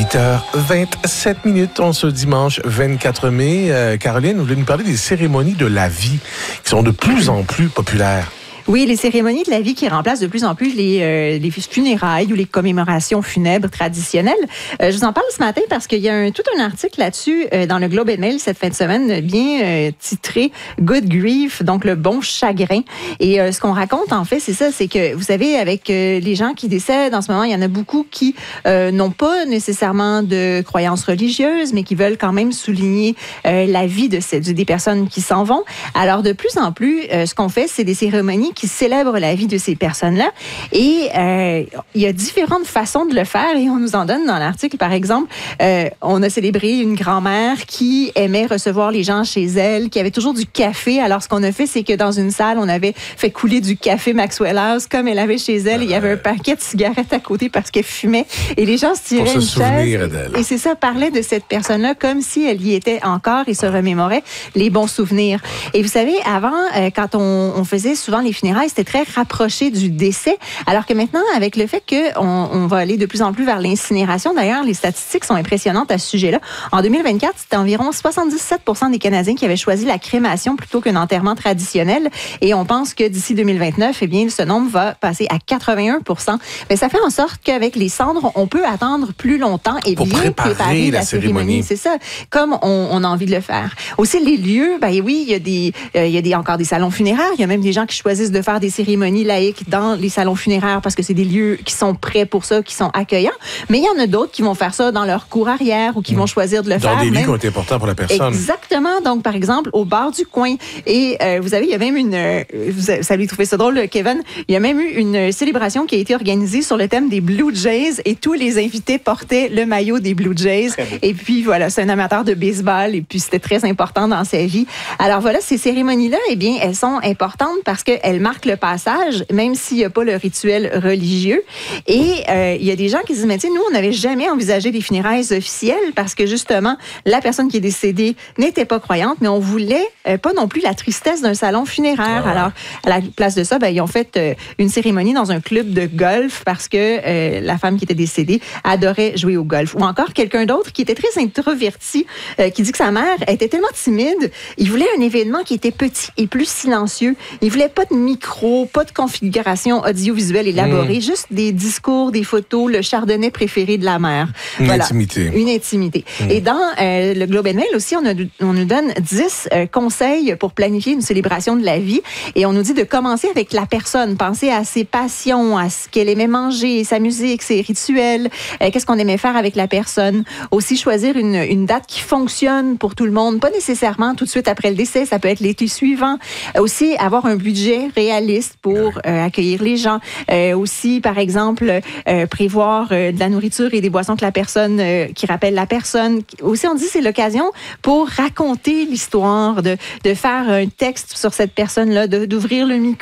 8h27 en ce dimanche 24 mai. Caroline, vous voulez nous parler des cérémonies de la vie qui sont de plus en plus populaires. Oui, les cérémonies de la vie qui remplacent de plus en plus les funérailles ou les commémorations funèbres traditionnelles. Je vous en parle ce matin parce qu'il y a tout un article là-dessus dans le Globe and Mail cette fin de semaine, bien titré « Good Grief », donc le bon chagrin. Et ce qu'on raconte, en fait, c'est ça, c'est que, vous savez, avec les gens qui décèdent en ce moment, il y en a beaucoup qui n'ont pas nécessairement de croyances religieuses, mais qui veulent quand même souligner la vie des personnes qui s'en vont. Alors, de plus en plus, ce qu'on fait, c'est des cérémonies qui célèbrent la vie de ces personnes-là. Et il y a différentes façons de le faire et on nous en donne dans l'article. Par exemple, on a célébré une grand-mère qui aimait recevoir les gens chez elle, qui avait toujours du café. Alors, ce qu'on a fait, c'est que dans une salle, on avait fait couler du café Maxwell House comme elle avait chez elle. Il y avait un paquet de cigarettes à côté parce qu'elle fumait. Et les gens se tiraient une chaise. Et c'est ça, parlait de cette personne-là comme si elle y était encore et se remémorait les bons souvenirs. Et vous savez, avant, quand on faisait souvent les funérailles, c'était très rapproché du décès, alors que maintenant, avec le fait qu'on va aller de plus en plus vers l'incinération, d'ailleurs, les statistiques sont impressionnantes à ce sujet-là. En 2024, c'était environ 77% des Canadiens qui avaient choisi la crémation plutôt qu'un enterrement traditionnel, et on pense que d'ici 2029, eh bien, ce nombre va passer à 81%. Mais ça fait en sorte qu'avec les cendres, on peut attendre plus longtemps et pour bien préparer la cérémonie. C'est ça, comme on a envie de le faire. Aussi, les lieux, ben oui, il y a encore des salons funéraires, il y a même des gens qui choisissent de faire des cérémonies laïques dans les salons funéraires parce que c'est des lieux qui sont prêts pour ça, qui sont accueillants. Mais il y en a d'autres qui vont faire ça dans leur cour arrière ou qui vont choisir de le faire. Dans des lieux qui ont été importants pour la personne. Exactement. Donc, par exemple, au bar du coin. Et vous savez, il y a même vous allez trouver ça drôle, Kevin, il y a même eu une célébration qui a été organisée sur le thème des Blue Jays et tous les invités portaient le maillot des Blue Jays. Et puis, voilà, c'est un amateur de baseball et puis c'était très important dans sa vie. Alors voilà, ces cérémonies-là, eh bien, elles sont importantes parce qu'elles marque le passage, même s'il n'y a pas le rituel religieux. Et il y a des gens qui disent, mais tu sais, nous, on n'avait jamais envisagé des funérailles officielles parce que justement, la personne qui est décédée n'était pas croyante, mais on voulait pas non plus la tristesse d'un salon funéraire. Alors, à la place de ça, ben, ils ont fait une cérémonie dans un club de golf parce que la femme qui était décédée adorait jouer au golf. Ou encore quelqu'un d'autre qui était très introverti, qui dit que sa mère était tellement timide, il voulait un événement qui était petit et plus silencieux. Il voulait pas de micro, pas de configuration audiovisuelle élaborée, juste des discours, des photos, le chardonnay préféré de la mère. Une intimité. Une intimité. Et dans le Globe and Mail aussi, on nous donne 10 conseils pour planifier une célébration de la vie. Et on nous dit de commencer avec la personne, penser à ses passions, à ce qu'elle aimait manger, sa musique, ses rituels, qu'est-ce qu'on aimait faire avec la personne. Aussi choisir une date qui fonctionne pour tout le monde, pas nécessairement tout de suite après le décès, ça peut être l'été suivant. Aussi avoir un budget réaliste pour accueillir les gens. Aussi, par exemple, prévoir de la nourriture et des boissons que la personne, qui rappellent la personne. Aussi, on dit c'est l'occasion pour raconter l'histoire, de faire un texte sur cette personne-là, d'ouvrir le micro